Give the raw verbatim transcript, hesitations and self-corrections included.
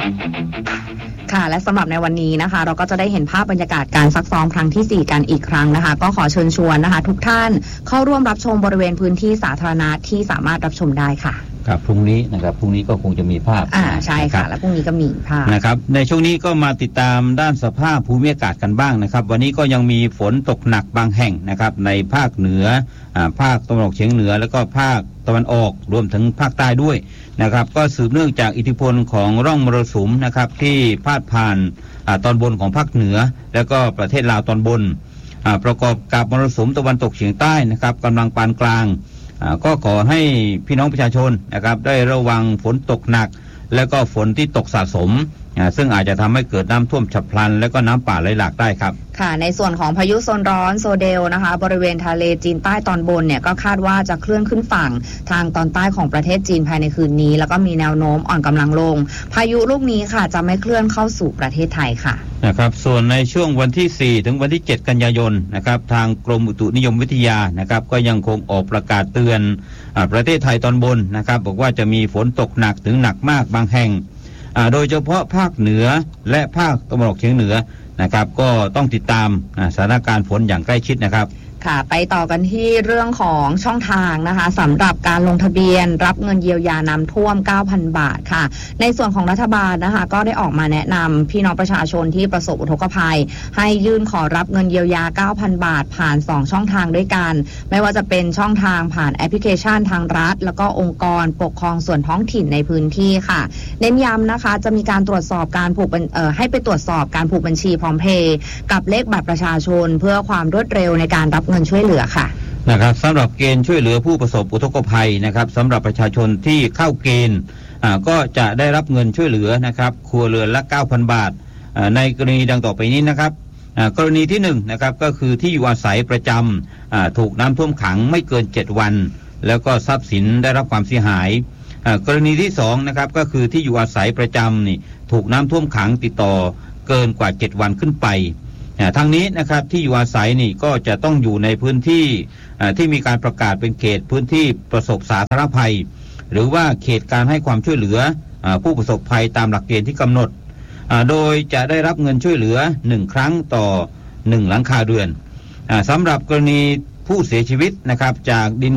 ค่ะและสำหรับในวันนี้นะคะเราก็จะได้เห็นภาพบรรยากาศการซักซ้อมครั้งที่สี่กันอีกครั้งนะคะก็ขอเชิญชวนนะคะทุกท่านเข้าร่วมรับชมบริเวณพื้นที่สาธารณะที่สามารถรับชมได้ค่ะครับพรุ่งนี้นะครับพรุ่งนี้ก็คงจะมีภาพอ่าใช่ค่ะและพรุ่งนี้ก็มีภาพนะครับในช่วงนี้ก็มาติดตามด้านสภาพภูมิอากาศกันบ้างนะครับวันนี้ก็ยังมีฝนตกหนักบางแห่งนะครับในภาคเหนืออ่าภาคตะวันออกเฉียงเหนือแล้วก็ภาคตะวันออกรวมถึงภาคใต้ด้วยนะครับก็สืบเนื่องจากอิทธิพลของร่องมรสุมนะครับที่พาดผ่านอ่าตอนบนของภาคเหนือแล้วก็ประเทศลาวตอนบนอ่าประกอบกับมรสุมตะวันตกเฉียงใต้นะครับกำลังปานกลางก็ขอให้พี่น้องประชาชนนะครับได้ระวังฝนตกหนักและก็ฝนที่ตกสะสมซึ่งอาจจะทำให้เกิดน้ำท่วมฉับพลันและก็น้ำป่าไหลหลากได้ครับค่ะในส่วนของพายุโซนร้อนโซเดลนะคะบริเวณทะเลจีนใต้ตอนบนเนี่ยก็คาดว่าจะเคลื่อนขึ้นฝั่งทางตอนใต้ของประเทศจีนภายในคืนนี้แล้วก็มีแนวโน้มอ่อนกำลังลงพายุลูกนี้ค่ะจะไม่เคลื่อนเข้าสู่ประเทศไทยค่ะนะครับส่วนในช่วงวันที่สี่ถึงวันที่เจ็ดกันยายนนะครับทางกรมอุตุนิยมวิทยานะครับก็ยังคงออกประกาศเตือนประเทศไทยตอนบนนะครับบอกว่าจะมีฝนตกหนักถึงหนักมากบางแห่งโดยเฉพาะภาคเหนือและภาคตะวันออกเฉียงเหนือนะครับก็ต้องติดตามสถานการณ์ฝนอย่างใกล้ชิดนะครับค่ะไปต่อกันที่เรื่องของช่องทางนะคะสำหรับการลงทะเบียนรับเงินเยียวยาน้ำท่วม เก้าพัน บาทค่ะในส่วนของรัฐบาลนะคะก็ได้ออกมาแนะนำพี่น้องประชาชนที่ประสบอุทกภัยให้ยื่นขอรับเงินเยียวยา เก้าพัน บาทผ่านสองช่องทางด้วยกันไม่ว่าจะเป็นช่องทางผ่านแอปพลิเคชันทางรัฐแล้วก็องค์กรปกครองส่วนท้องถิ่นในพื้นที่ค่ะเน้นย้ำนะคะจะมีการตรวจสอบการผูกเอ่อให้ไปตรวจสอบการผูกบัญชีพร้อมเพย์กับเลขบัตรประชาชนเพื่อความรวดเร็วในการรับเงินช่วยเหลือค่ะนะครับสำหรับเกณฑ์ช่วยเหลือผู้ประสบอุทกภัยนะครับสำหรับประชาชนที่เข้าเกณฑ์อ่าก็จะได้รับเงินช่วยเหลือนะครับครัวเรือนละ เก้าพัน บาทอ่าในกรณีดังต่อไปนี้นะครับอ่ากรณีที่หนึ่งนะครับก็คือที่อยู่อาศัยประจำอ่าถูกน้ำท่วมขังไม่เกินเจ็ดวันแล้วก็ทรัพย์สินได้รับความเสียหายอ่ากรณีที่สองนะครับก็คือที่อยู่อาศัยประจำนี่ถูกน้ำท่วมขังติดต่อเกินกว่าเจ็ดวันขึ้นไปทางนี้นะครับที่อยู่อาศัยนี่ก็จะต้องอยู่ในพื้นที่ที่มีการประกาศเป็นเขตพื้นที่ประสบสาธารณภัยหรือว่าเขตการให้ความช่วยเหลือผู้ประสบภัยตามหลักเกณฑ์ที่กำหนดโดยจะได้รับเงินช่วยเหลือหนึ่งครั้งต่อหนึ่งหลังคาเรือนสำหรับกรณีผู้เสียชีวิตนะครับจากดิน